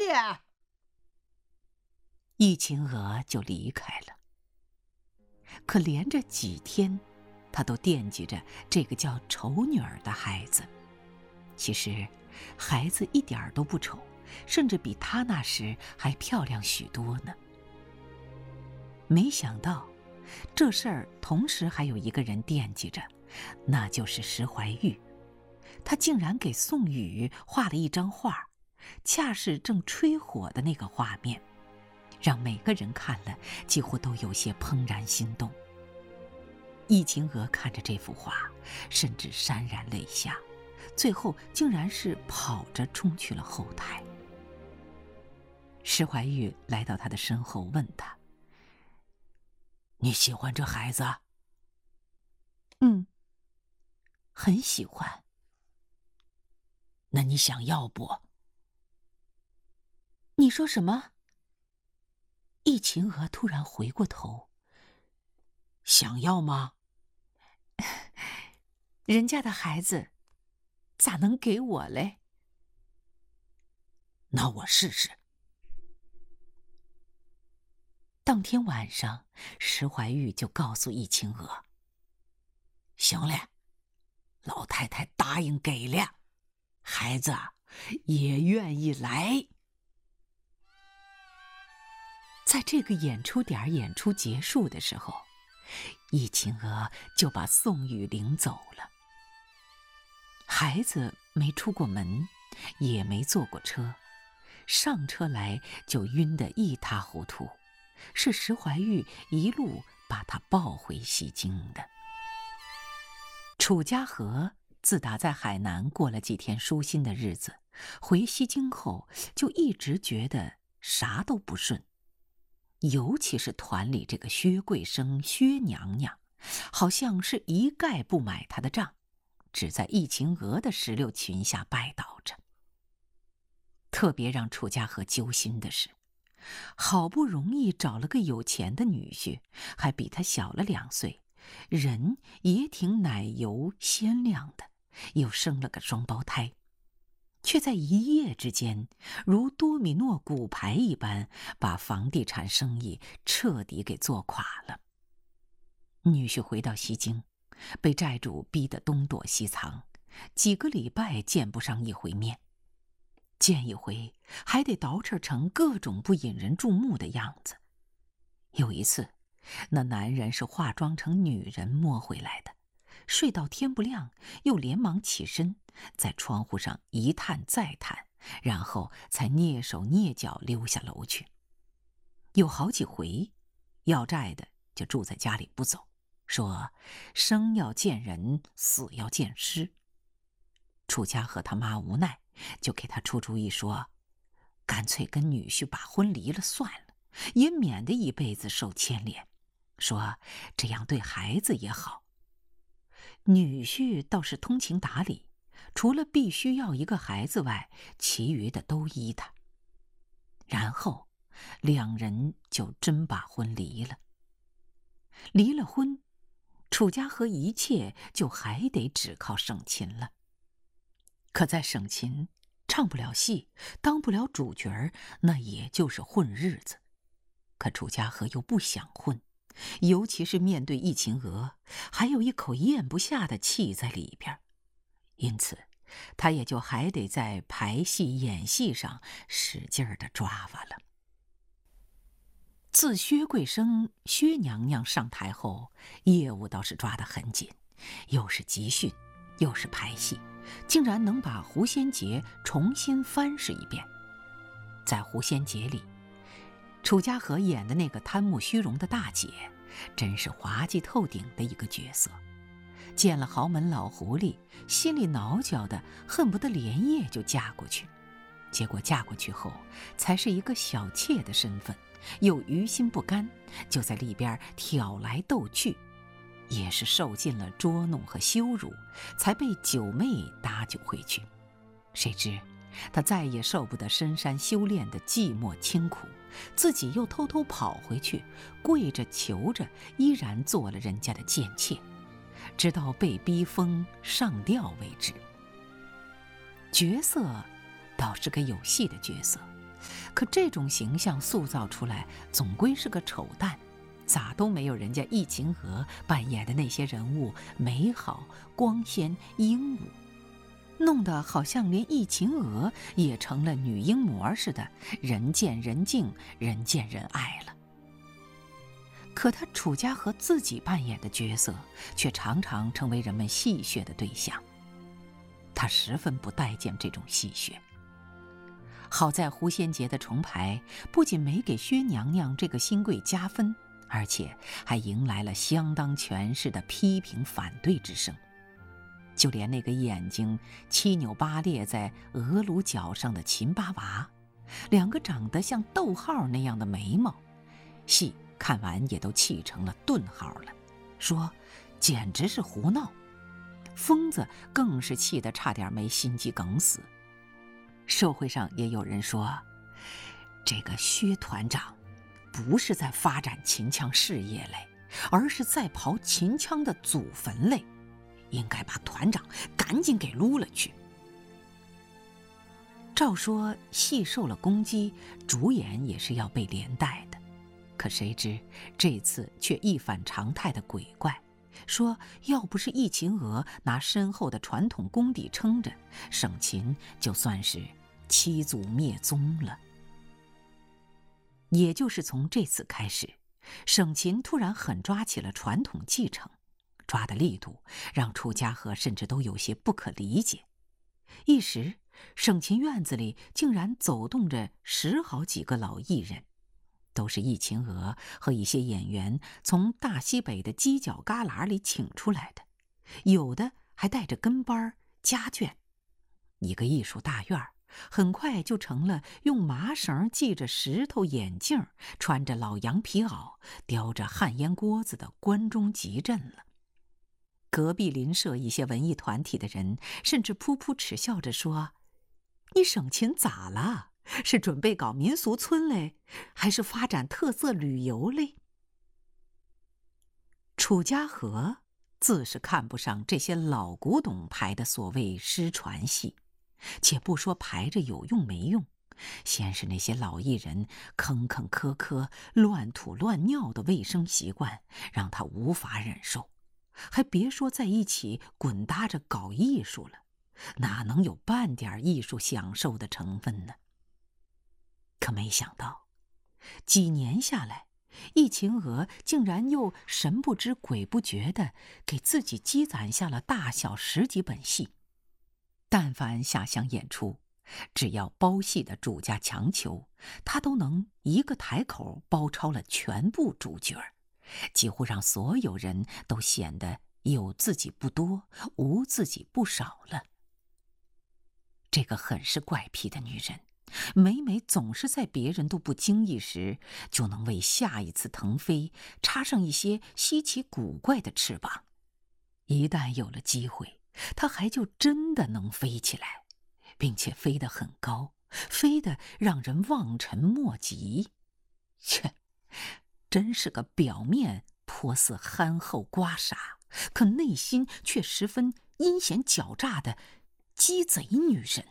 易秦娥就离开了。可连着几天，她都惦记着这个叫丑女儿的孩子。其实，孩子一点儿都不丑，甚至比她那时还漂亮许多呢。没想到，这事儿同时还有一个人惦记着，那就是石怀玉。他竟然给宋宇画了一张画，恰是正吹火的那个画面，让每个人看了几乎都有些怦然心动。易秦娥看着这幅画，甚至潸然泪下，最后竟然是跑着冲去了后台。石怀玉来到他的身后，问他：“你喜欢这孩子？”“很喜欢。”“那你想要不？”“你说什么？”易秦娥突然回过头。“想要吗？”“人家的孩子咋能给我嘞？”“那我试试。”当天晚上，石怀玉就告诉易秦娥：“行了，老太太答应给了，孩子也愿意来。”在这个演出点演出结束的时候，易秦娥就把宋宇领走了。孩子没出过门，也没坐过车，上车来就晕得一塌糊涂，是石怀玉一路把他抱回西京的。楚家河自打在海南过了几天舒心的日子，回西京后就一直觉得啥都不顺，尤其是团里这个薛桂生薛娘娘，好像是一概不买他的账，只在易秦娥的石榴裙下拜倒着。特别让楚家河揪心的是，好不容易找了个有钱的女婿，还比他小了2岁，人也挺奶油鲜亮的，又生了个双胞胎，却在一夜之间如多米诺骨牌一般，把房地产生意彻底给做垮了。女婿回到西京，被债主逼得东躲西藏，几个礼拜见不上一回面，见一回还得捯饬成各种不引人注目的样子。有一次，那男人是化妆成女人摸回来的，睡到天不亮，又连忙起身，在窗户上一探再探，然后才蹑手蹑脚溜下楼去。有好几回，要债的就住在家里不走，说生要见人，死要见尸。楚家和他妈无奈，就给他出主意说，干脆跟女婿把婚离了算了，也免得一辈子受牵连，说这样对孩子也好。女婿倒是通情达理，除了必须要一个孩子外，其余的都依他。然后2人就真把婚离了。离了婚，楚家和一切就还得只靠省亲了。可在省亲，唱不了戏，当不了主角儿，那也就是混日子。可楚家和又不想混，尤其是面对易秦娥，还有一口咽不下的气在里边，因此他也就还得在排戏演戏上使劲儿的抓吧了。自薛桂生薛娘娘上台后，业务倒是抓得很紧，又是集训，又是排戏，竟然能把狐仙节重新翻试一遍。在狐仙节里，楚家和演的那个贪慕虚荣的大姐，真是滑稽透顶的一个角色。见了豪门老狐狸，心里恼搅的恨不得连夜就嫁过去。结果嫁过去后，才是一个小妾的身份，又于心不甘，就在里边挑来逗去，也是受尽了捉弄和羞辱，才被九妹搭救回去。谁知他再也受不得深山修炼的寂寞清苦，自己又偷偷跑回去，跪着求着，依然做了人家的贱妾，直到被逼疯上吊为止。角色倒是个有戏的角色， 可这种形象塑造出来，总归是个丑蛋，咋都没有人家易秦娥扮演的那些人物美好、光鲜、英武，弄得好像连易秦娥也成了女英模似的，人见人敬，人见人爱了。可他楚家和自己扮演的角色，却常常成为人们戏谑的对象。他十分不待见这种戏谑。好在狐仙节的重排，不仅没给薛娘娘这个新贵加分，而且还迎来了相当权势的批评反对之声。就连那个眼睛七扭八裂在额颅角上的秦八娃，两个长得像逗号那样的眉毛，戏看完也都气成了顿号了，说简直是胡闹。疯子更是气得差点没心肌梗死。社会上也有人说，这个薛团长不是在发展秦腔事业嘞，而是在刨秦腔的祖坟嘞，应该把团长赶紧给撸了去。照说戏受了攻击，主演也是要被连带的，可谁知这次却一反常态的鬼怪，说要不是易秦娥拿深厚的传统功底撑着，省秦就算是七祖灭宗了。也就是从这次开始，省秦突然狠抓起了传统继承，抓的力度让楚家和甚至都有些不可理解。一时省秦院子里竟然走动着10好几个老艺人，都是易秦娥和一些演员从大西北的犄角旮旯里请出来的，有的还带着跟班家眷。一个艺术大院很快就成了用麻绳系着石头眼镜，穿着老羊皮袄，叼着旱烟锅子的关中集镇了。隔壁邻舍一些文艺团体的人甚至噗噗耻笑着说，你省秦咋了？是准备搞民俗村嘞，还是发展特色旅游嘞？楚家和自是看不上这些老古董排的所谓失传戏，且不说排着有用没用，先是那些老艺人坑坑磕磕、乱吐乱尿的卫生习惯，让他无法忍受，还别说在一起滚搭着搞艺术了，哪能有半点艺术享受的成分呢？可没想到，几年下来，易秦娥竟然又神不知鬼不觉地给自己积攒下了大小10几本戏。但凡下乡演出，只要包戏的主家强求，他都能一个台口包超了全部主角，几乎让所有人都显得有自己不多，无自己不少了。这个很是怪癖的女人，每每总是在别人都不经意时，就能为下一次腾飞插上一些稀奇古怪的翅膀。一旦有了机会，她还就真的能飞起来，并且飞得很高，飞得让人望尘莫及。切，真是个表面颇似憨厚瓜傻，可内心却十分阴险狡诈的鸡贼女人。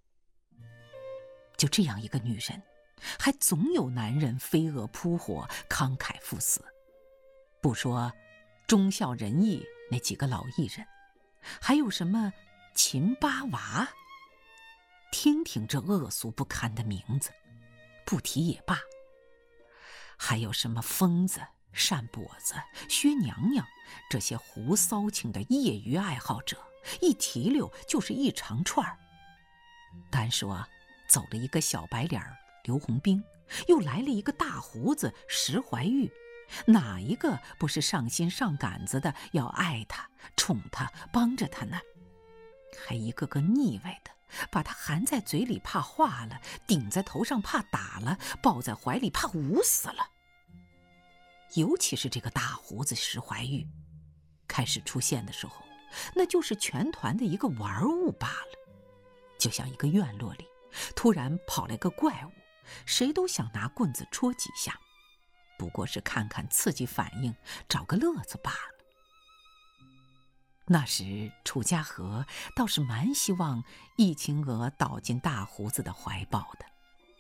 就这样一个女人，还总有男人飞蛾扑火，慷慨赴死。不说忠孝仁义那几个老艺人，还有什么秦八娃，听听这恶俗不堪的名字，不提也罢。还有什么疯子、扇跛子、薛娘娘，这些胡骚情的业余爱好者，一提溜就是一长串。单说走了一个小白脸刘洪兵，又来了一个大胡子石怀玉，哪一个不是上心上杆子的要爱他、宠他、帮着他呢？还一个个腻歪的，把他含在嘴里怕化了，顶在头上怕打了，抱在怀里怕捂死了。尤其是这个大胡子石怀玉，开始出现的时候，那就是全团的一个玩物罢了。就像一个院落里突然跑来个怪物，谁都想拿棍子戳几下，不过是看看刺激反应，找个乐子罢了。那时楚家和倒是蛮希望易秦娥倒进大胡子的怀抱的，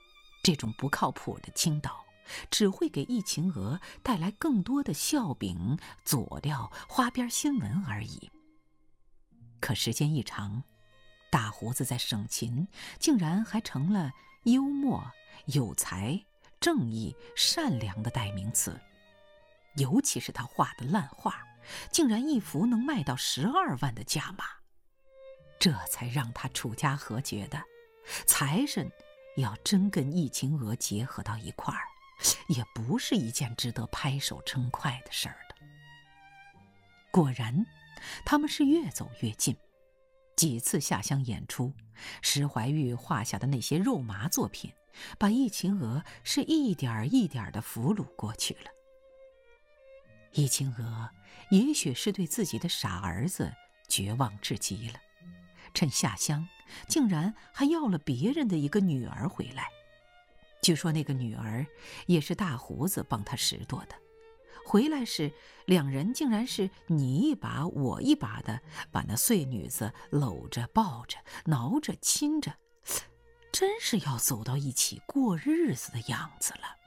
这种不靠谱的倾倒，只会给易秦娥带来更多的笑柄、佐料、花边新闻而已。可时间一长，大胡子在省勤，竟然还成了幽默、有才、正义、善良的代名词。尤其是他画的烂画，竟然一幅能卖到12万的价码，这才让他楚家和觉得，财神要真跟易秦娥结合到一块儿，也不是一件值得拍手称快的事儿的。果然，他们是越走越近。几次下乡演出，石怀玉画下的那些肉麻作品，把易秦娥是一点一点地俘虏过去了。易秦娥也许是对自己的傻儿子绝望至极了，趁下乡，竟然还要了别人的一个女儿回来。据说那个女儿也是大胡子帮他拾掇的，回来时两人竟然是你一把我一把的，把那碎女子搂着抱着挠着亲着，真是要走到一起过日子的样子了。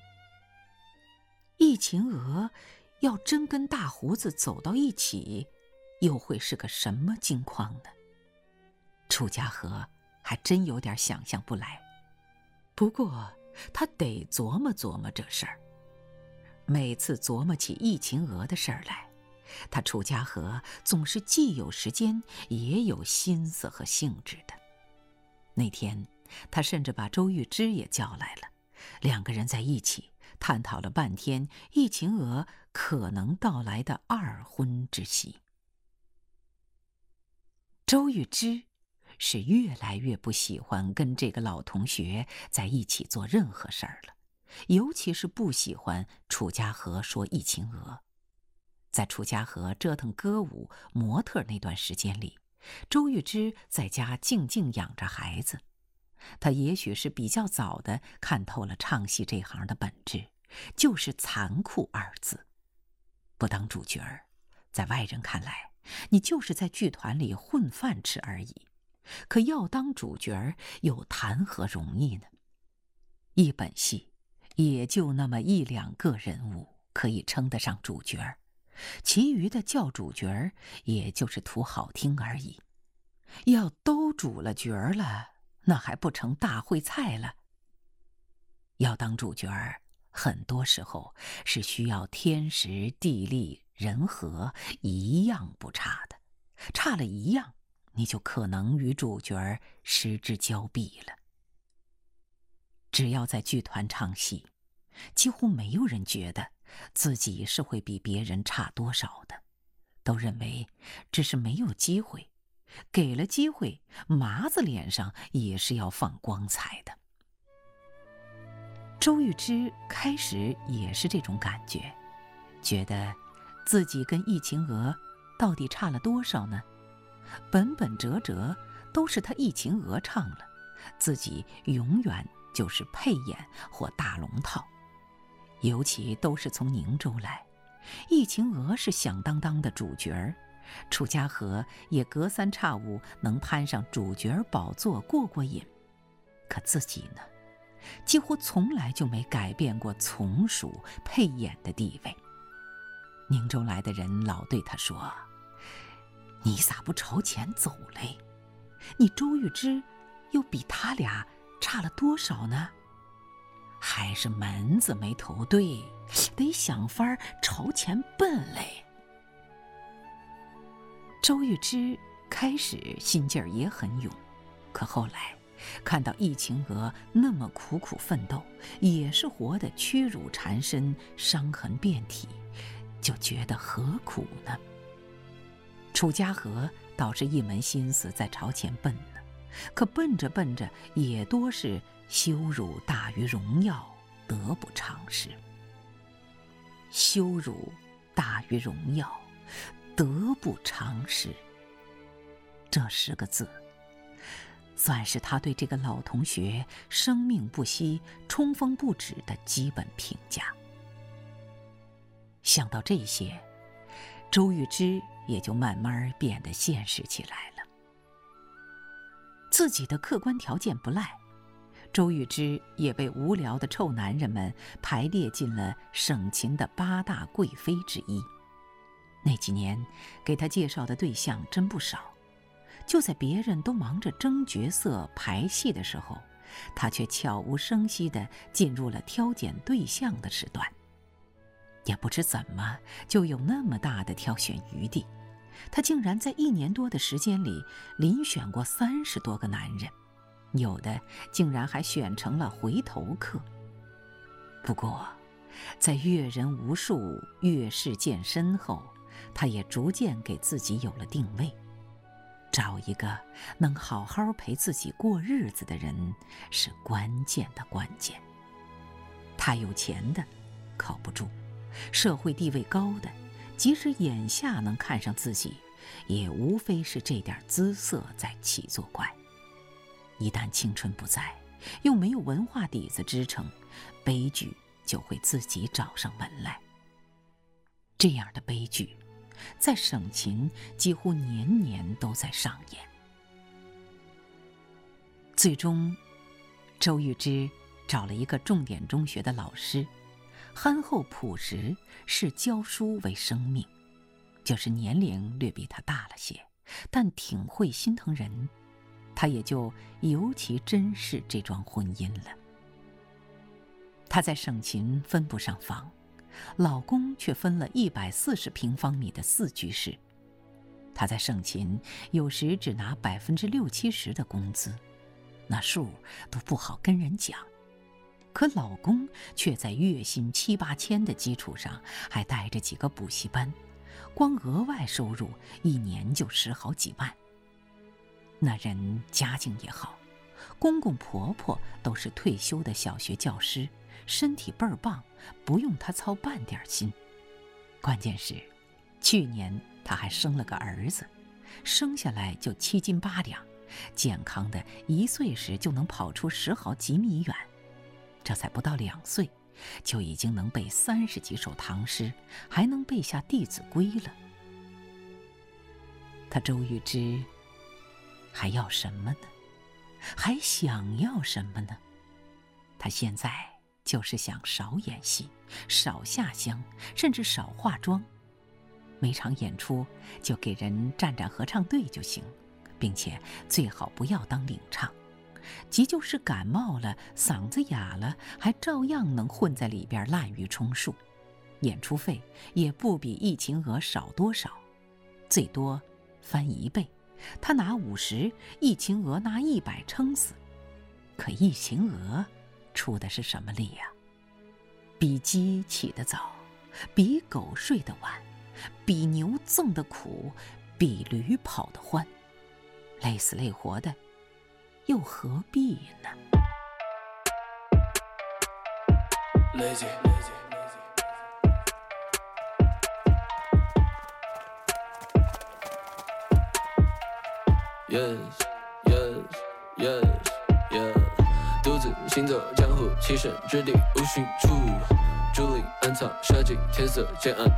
易秦娥要真跟大胡子走到一起，又会是个什么境况呢？楚家和还真有点想象不来。不过他得琢磨琢磨这事儿。每次琢磨起易秦娥的事儿来，他楚家和总是既有时间也有心思和兴致的。那天他甚至把周玉芝也叫来了，两个人在一起探讨了半天易秦娥可能到来的二婚之喜。周玉芝是越来越不喜欢跟这个老同学在一起做任何事儿了，尤其是不喜欢楚家和说易秦娥。在楚家和折腾歌舞、模特那段时间里，周玉芝在家静静养着孩子。她也许是比较早的看透了唱戏这行的本质，就是残酷二字。不当主角儿，在外人看来，你就是在剧团里混饭吃而已。可要当主角儿，又谈何容易呢？一本戏也就那么1、2个人物可以称得上主角儿，其余的叫主角儿，也就是图好听而已。要都主了角儿了，那还不成大烩菜了？要当主角儿，很多时候是需要天时地利人和一样不差的，差了一样，你就可能与主角儿失之交臂了。只要在剧团唱戏，几乎没有人觉得自己是会比别人差多少的，都认为只是没有机会，给了机会，麻子脸上也是要放光彩的。周玉芝开始也是这种感觉，觉得自己跟易秦娥到底差了多少呢？本本折折都是他易秦娥唱了，自己永远就是配演或大龙套。尤其都是从宁州来，易秦娥是响当当的主角儿，楚家和也隔三差五能攀上主角宝座过过瘾。可自己呢，几乎从来就没改变过从属配演的地位。宁州来的人老对他说：“你咋不朝前走嘞？你周玉芝又比他俩差了多少呢？还是门子没投对，得想法朝前奔嘞。”周玉芝开始心劲儿也很勇，可后来看到易秦娥那么苦苦奋斗，也是活得屈辱缠身，伤痕遍体，就觉得何苦呢？楚家和倒是一门心思在朝前奔呢，可奔着奔着也多是羞辱大于荣耀，得不偿失。羞辱大于荣耀，得不偿失，这10个字算是他对这个老同学生命不息、冲锋不止的基本评价。想到这些，周玉芝也就慢慢变得现实起来了。自己的客观条件不赖， 周玉芝也被无聊的臭男人们排列进了省琴的8大贵妃之一。那几年给他介绍的对象真不少，就在别人都忙着争角色排戏的时候，他却悄无声息地进入了挑拣对象的时段。也不知怎么就有那么大的挑选余地，他竟然在1年多的时间里遴选过30多个男人，有的竟然还选成了回头客。不过在阅人无数、阅事渐深后，他也逐渐给自己有了定位，找一个能好好陪自己过日子的人是关键的关键。太有钱的靠不住，社会地位高的即使眼下能看上自己，也无非是这点姿色在起作怪。一旦青春不在，又没有文化底子支撑，悲剧就会自己找上门来。这样的悲剧在省琴几乎年年都在上演。最终周玉芝找了一个重点中学的老师，憨厚朴实，视教书为生命，就是年龄略比他大了些，但挺会心疼人，他也就尤其珍视这桩婚姻了。他在省琴分不上房，老公却分了140平方米的4居室。他在省琴有时只拿60%-70%的工资，那数都不好跟人讲。可老公却在月薪7-8千的基础上，还带着几个补习班，光额外收入1年就10好几万。那人家境也好，公公婆婆都是退休的小学教师，身体倍儿棒，不用他操半点心。关键是去年他还生了个儿子，生下来就7斤8两，健康的1岁时就能跑出10好几米远，这才不到2岁，就已经能背30几首唐诗，还能背下《弟子规》了。他周玉芝还要什么呢？还想要什么呢？他现在就是想少演戏，少下乡，甚至少化妆。每场演出就给人站合唱队就行，并且最好不要当领唱。即就是感冒了，嗓子哑了，还照样能混在里边滥竽充数。演出费也不比易秦娥少多少，最多翻1倍，他拿50，易秦娥拿100撑死。可易秦娥出的是什么力呀？比鸡起得早，比狗睡得晚，比牛纵得苦，比驴跑得欢，累死累活的，又何必呢？Lazy. Yes, yes, yes, yeah. 独自行走江湖，栖身之地无寻处。竹林暗藏杀机，天色渐暗。